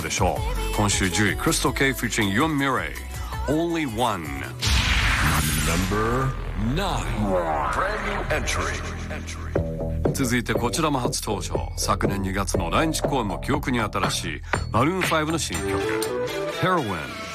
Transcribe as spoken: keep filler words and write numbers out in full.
でしょう。今週じゅうい Crystal K featuring Yoon Mirai Only One Number nine Brand new entry 続いてこちらも初登場。昨年にがつの来日公演も記憶に新しいマルーンファイブの新曲 Heroin